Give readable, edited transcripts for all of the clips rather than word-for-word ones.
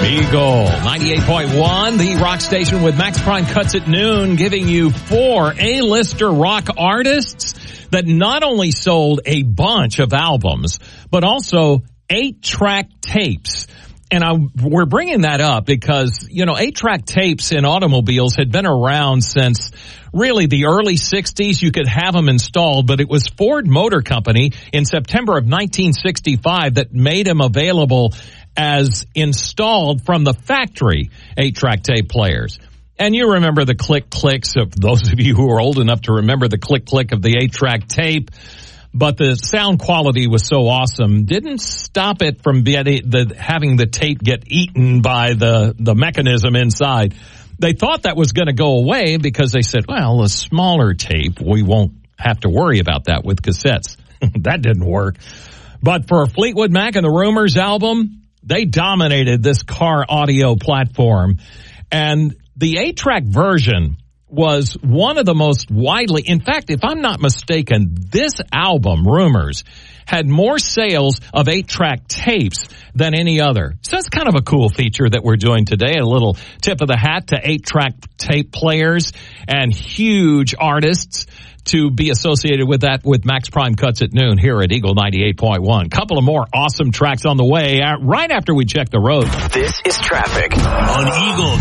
Eagle 98.1, the rock station with Max Prime Cuts at Noon, giving you 4 A-lister rock artists that not only sold a bunch of albums, but also 8-track tapes. And we're bringing that up because, 8-track tapes in automobiles had been around since really the early 60s. You could have them installed, but it was Ford Motor Company in September of 1965 that made them available as installed from the factory 8-track tape players. And you remember the click-clicks of those of you who are old enough to remember the click-click of the 8-track tape. But the sound quality was so awesome, didn't stop it from having the tape get eaten by the mechanism inside. They thought that was going to go away because they said, well, a smaller tape, we won't have to worry about that with cassettes. That didn't work. But for Fleetwood Mac and the Rumors album, they dominated this car audio platform. And the 8-track version was one of the most widely, in fact, if I'm not mistaken, this album, Rumors, had more sales of 8-track tapes than any other. So that's kind of a cool feature that we're doing today, a little tip of the hat to 8-track tape players and huge artists to be associated with that with Max Prime Cuts at Noon here at Eagle 98.1. Couple of more awesome tracks on the way right after we check the road. This is traffic on Eagle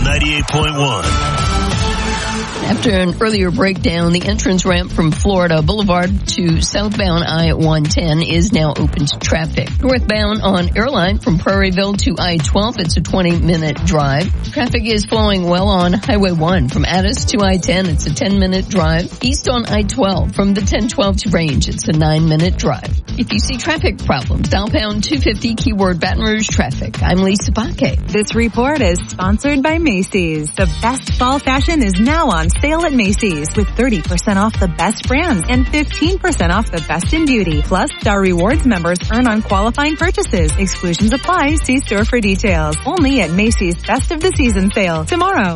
98.1. After an earlier breakdown, the entrance ramp from Florida Boulevard to southbound I-110 is now open to traffic. Northbound on Airline from Prairieville to I-12, it's a 20-minute drive. Traffic is flowing well on Highway 1 from Addis to I-10, it's a 10-minute drive. East on I-12 from the 1012 to Range, it's a 9-minute drive. If you see traffic problems, dial pound 250 keyword Baton Rouge traffic. I'm Lisa Baque. This report is sponsored by Macy's. The best fall fashion is now on sale at Macy's with 30% off the best brands and 15% off the best in beauty. Plus, Star Rewards members earn on qualifying purchases. Exclusions apply. See store for details. Only at Macy's Best of the Season sale tomorrow.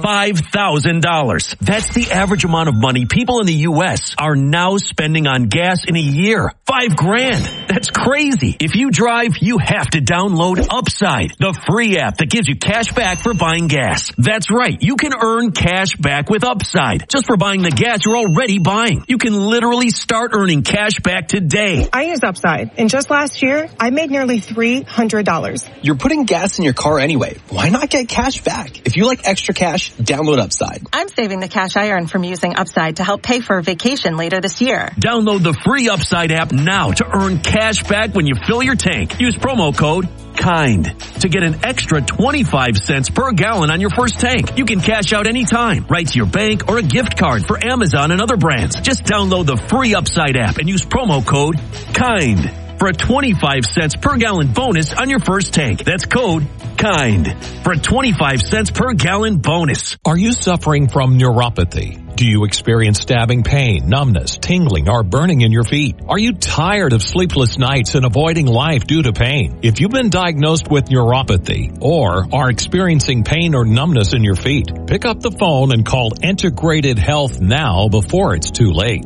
$5,000. That's the average amount of money people in the U.S. are now spending on gas in a year. $5,000. That's crazy. If you drive, you have to download Upside, the free app that gives you cash back for buying gas. That's right. You can earn cash back with Upside just for buying the gas you're already buying. You can literally start earning cash back today. I use Upside, and just last year, I made nearly $300. You're putting gas in your car anyway. Why not get cash back? If you like extra cash, download Upside. I'm saving the cash I earn from using Upside to help pay for a vacation later this year. Download the free Upside app now to earn cash back when you fill your tank. Use promo code KIND to get an extra 25 cents per gallon on your first tank. You can cash out anytime, right to your bank or a gift card for Amazon and other brands. Just download the free Upside app and use promo code KIND for a 25 cents per gallon bonus on your first tank. That's code KIND for a 25 cents per gallon bonus. Are you suffering from neuropathy? Do you experience stabbing pain, numbness, tingling, or burning in your feet? Are you tired of sleepless nights and avoiding life due to pain? If you've been diagnosed with neuropathy or are experiencing pain or numbness in your feet, pick up the phone and call Integrated Health now before it's too late.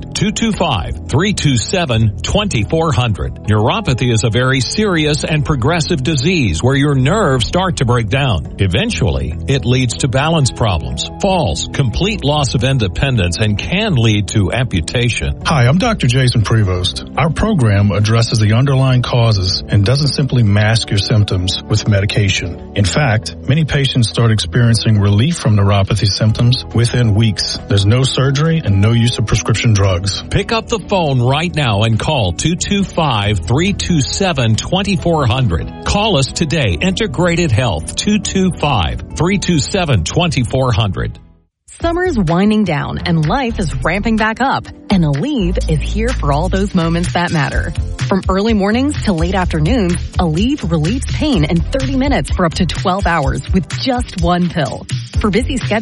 225-327-2400. Neuropathy is a very serious and progressive disease where your nerves start to break down. Eventually, it leads to balance problems, falls, complete loss of independence, and can lead to amputation. Hi, I'm Dr. Jason Prevost. Our program addresses the underlying causes and doesn't simply mask your symptoms with medication. In fact, many patients start experiencing relief from neuropathy symptoms within weeks. There's no surgery and no use of prescription drugs. Pick up the phone right now and call 225-327-2400. Call us today. Integrated Health, 225-327-2400. Summer's winding down and life is ramping back up, and Aleve is here for all those moments that matter. From early mornings to late afternoons, Aleve relieves pain in 30 minutes for up to 12 hours with just one pill. For busy schedules,